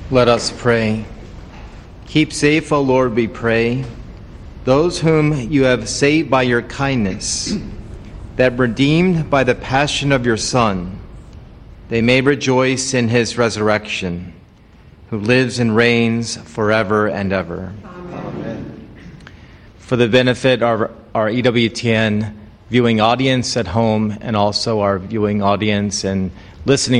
Let us pray. Keep safe, O Lord, we pray, those whom you have saved by your kindness, that redeemed by the passion of your Son, they may rejoice in his resurrection, who lives and reigns forever and ever. Amen. For the benefit of our EWTN viewing audience at home and also our viewing audience and listening